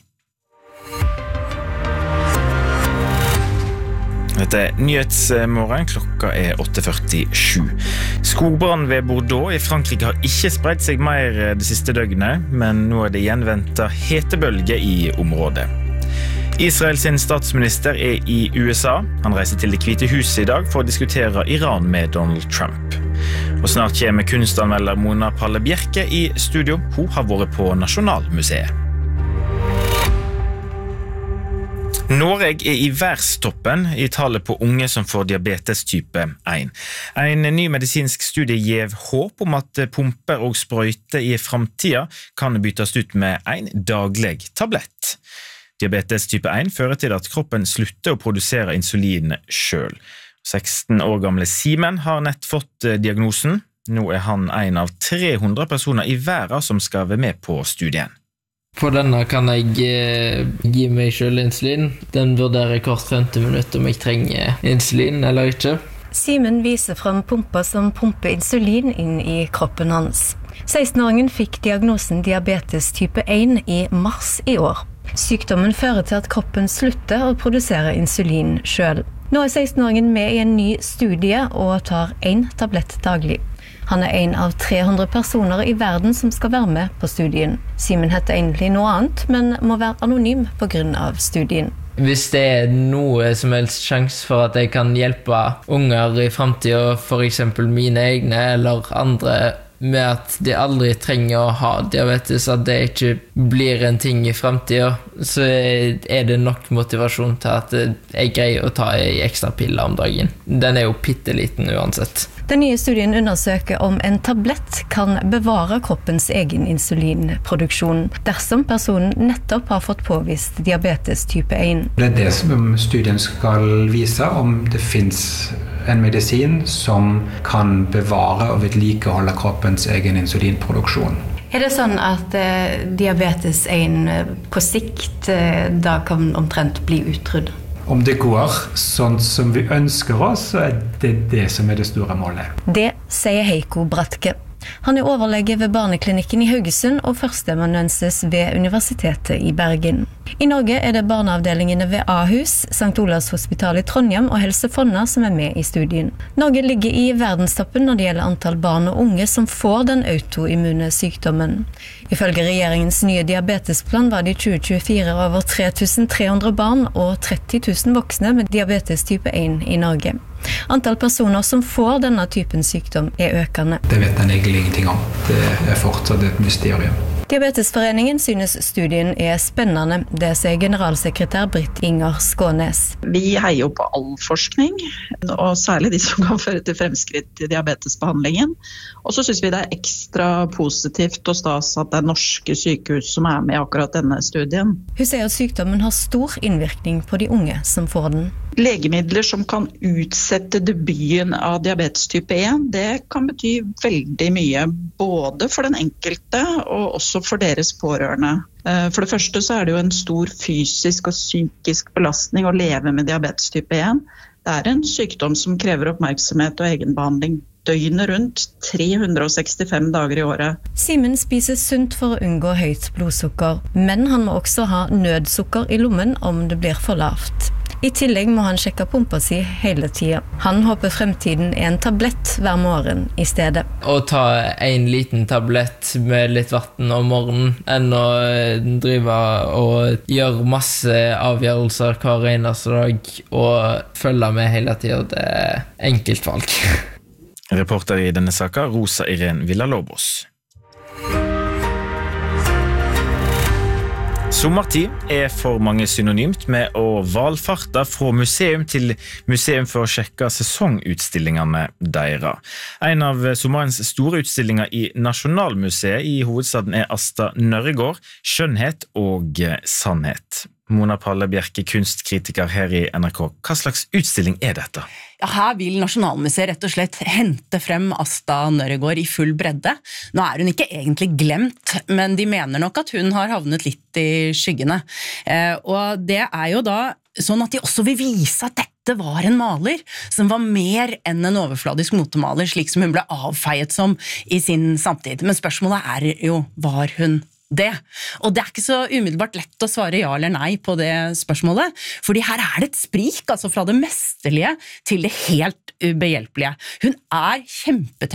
Dette Nyhetsmorgen, klokka 8:47. Skogbrann ved Bordeaux I Frankrike har ikke spredt seg mer det siste døgnet, men nå det igjen ventet hetebølge I området. Israels statsminister I USA. Han reiser til Det hvite huset I dag for å diskutere Iran med Donald Trump. Og snart kommer kunstanmelder Mona Palle Bjerke I studio. Hun har vært på Nasjonalmuseet. Norge I verstoppen I tallet på unge som får diabetes type 1. En ny medisinsk studie gir håp om at pumper og sprøyter I fremtiden kan byttes ut med en daglig tablett. Diabetes type 1 fører til at kroppen slutter å produsere insulin selv. 16 år gamle Simen har nett fått diagnosen. Nå han en av 300 personer I verden som skal være med på studien. På denne kan jeg gi meg selv insulin. Den vurderer hvert 50 minutter om jeg trenger insulin eller ikke. Simen viser frem pumper som pumper insulin inn I kroppen hans. 16-åringen fikk diagnosen diabetes type 1 I mars I år. Sykdommen fører til at kroppen slutter å produsere insulin selv. Nå 16-åringen med I en ny studie og tar 1 tablett daglig. Han en av 300 personer I verden som skal være med på studien. Simen heter egentlig noe annet, men må være anonym på grunn av studien. Hvis det noe som helst sjans for at jeg kan hjelpe unger I fremtiden, for eksempel mine egne eller andre, med at de aldri trenger å ha diabetes, at det ikke blir en ting I fremtiden, så det nok motivasjon til at jeg greier å ta en ekstra pille om dagen. Den jo pitteliten uansett. Den nye studien undersøker om en tablett kan bevare kroppens egen insulinproduksjon dersom personen nettopp har fått påvist diabetes type 1. Det det som studien skal vise, om det finnes en medisin som kan bevare og vedlikeholde kroppens egen insulinproduksjon. Det sånn at diabetes 1 på sikt da kan omtrent bli utryddet? Om det går sånn som vi ønsker oss, så det som det store målet. Det sier Heiko Bratke. Han overlege ved barneklinikken I Haugesund og førsteamanuensis ved Universitetet I Bergen. I Norge det barneavdelingene ved Ahus, St. Olavs Hospital I Trondheim og Helse Fonna som med I studien. Norge ligger I verdenstoppen når det gjelder antall barn og unge som får den autoimmune sykdommen. Ifølge regjeringens nye diabetesplan var det I 2024 over 3300 barn og 30 000 voksne med diabetes type 1 I Norge. Antall personer som får denne typen sykdom økende. Det vet en egentlig ingenting om. Det fortsatt et mysterium. Diabetesforeningen synes studien spennende, det sier generalsekretær Britt Inger Skånes. Vi heier jo på all forskning, og særlig de som kan føre til fremskritt I diabetesbehandlingen. Og så synes vi det ekstra positivt og stas at det norske sykehus som med I akkurat denne studien. Hun sier at sykdommen har stor innvirkning på de unge som får den. Legemidler som kan utsette debuten av diabetes type 1, det kan bety veldig mye, både for den enkelte og også for deres pårørende. For det første så det jo en stor fysisk og psykisk belastning å leve med diabetes type 1. Det en sykdom som krever oppmerksomhet og egenbehandling døgnet rundt 365 dager I året. Simen spiser sunt for å unngå høyt blodsukker, men han må også ha nødsukker I lommen om det blir for lavt. I tillegg må han sjekke pumpa si hele tiden. Han håper fremtiden en tablett hver morgen I stedet. Å ta en liten tablett med litt vatten om morgenen enn å drive og gjøre masse avgjørelser hver eneste dag og følge med hele tiden, det enkelt valg. Reporter I denne saken, Rosa Irene Villalobos. Sommertid for mange synonymt med å valfarte fra museum til museum for å sjekke sesongutstillingene deres. En av sommerens store utstillinger I Nasjonalmuseet I hovedstaden Asta Nørregård, Skjønnhet og sannhet. Mona Palle Bjerke, kunstkritiker her I NRK. Hva slags utstilling dette? Ja, her vil Nasjonalmuseet rett og slett hente frem Asta Nørregård I full bredde. Nå hun ikke egentlig glemt, men de mener nok at hun har havnet litt I skyggene. Og det jo da sånn at de også vil vise at dette var en maler som var mer enn en overfladisk motemaler, slik som hun ble avfeiet som I sin samtid. Men spørsmålet jo, var hun det? Og det ikke så umiddelbart lett å svare ja eller nei på det spørsmålet, fordi her det et sprik, altså fra det mesterlige til det helt ubehjelpelige. Hun kjempeteknisk